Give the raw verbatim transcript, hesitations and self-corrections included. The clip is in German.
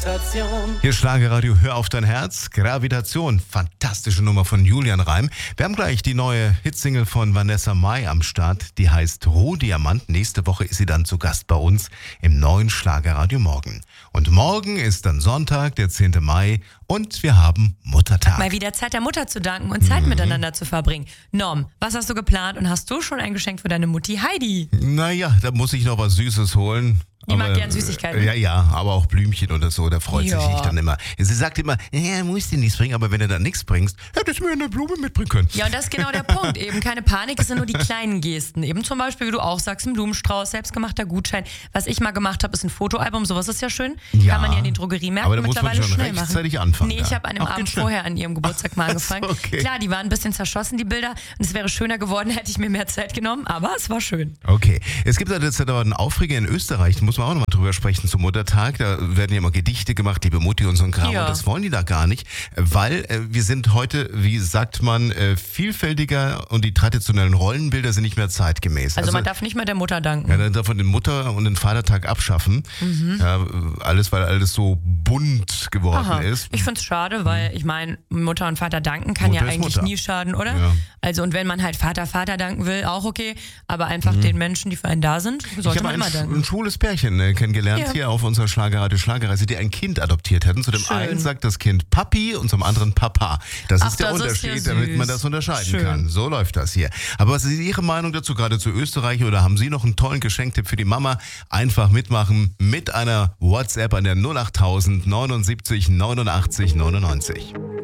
Gravitation. Hier Schlagerradio, hör auf dein Herz. Gravitation, fantastische Nummer von Julian Reim. Wir haben gleich die neue Hitsingle von Vanessa Mai am Start. Die heißt Rohdiamant. Nächste Woche ist sie dann zu Gast bei uns im neuen Schlagerradio Morgen. Und morgen ist dann Sonntag, der zehnte Mai. Und wir haben Muttertag. Mal wieder Zeit der Mutter zu danken und Zeit mhm. miteinander zu verbringen. Norm, was hast du geplant und hast du schon ein Geschenk für deine Mutti Heidi? Naja, da muss ich noch was Süßes holen. Die aber, mag gern Süßigkeiten. Ja, ja, aber auch Blümchen oder so, da freut ja. sich ich dann immer. Sie sagt immer, ja, musst du nichts bringen, aber wenn du dann nichts bringst, hättest du mir eine Blume mitbringen können. Ja, und das ist genau der Punkt. Eben keine Panik, es sind nur die kleinen Gesten. Eben zum Beispiel, wie du auch sagst, ein Blumenstrauß, selbstgemachter Gutschein. Was ich mal gemacht habe, ist ein Fotoalbum, sowas ist ja schön. Ja, kann man ja in den Drogeriemärkten aber da muss man mittlerweile schon schnell rechtzeitig machen. anfangen. Nee, ich habe an dem Ach, Abend schön. vorher an ihrem Geburtstag mal angefangen. Okay. Klar, die waren ein bisschen zerschossen, die Bilder. Und es wäre schöner geworden, hätte ich mir mehr Zeit genommen, aber es war schön. Okay, es gibt jetzt aber einen Aufreger in Österreich, da muss man auch nochmal drüber sprechen, zum Muttertag. Da werden ja immer Gedichte gemacht, liebe Mutti und so ein Kram. Ja. Und das wollen die da gar nicht, weil äh, wir sind heute, wie sagt man, äh, vielfältiger und die traditionellen Rollenbilder sind nicht mehr zeitgemäß. Also, also man darf nicht mehr der Mutter danken. Ja, dann darf man den Mutter- und den Vatertag abschaffen. Mhm. Ja, alles, weil alles so bunt geworden Aha. ist. Ich finde es schade, weil ich meine, Mutter und Vater danken kann Mutter ja ist eigentlich Mutter. nie schaden, oder? Ja. Also und wenn man halt Vater, Vater danken will, auch okay. Aber einfach mhm. den Menschen, die für einen da sind, sollte ich man ein, immer danken. ein schwules Pärchen äh, kennengelernt Ja. hier auf unserer Schlagerradio Schlagerreise, die ein Kind adoptiert hatten. Zu dem Schön. einen sagt das Kind Papi und zum anderen Papa. Das Ach, ist der das ist Unterschied, ja damit süß. man das unterscheiden Schön. kann. So läuft das hier. Aber was ist Ihre Meinung dazu, gerade zu Österreich? Oder haben Sie noch einen tollen Geschenktipp für die Mama? Einfach mitmachen mit einer WhatsApp an der null acht tausend neunundsiebzig neunundachtzig neunundneunzig.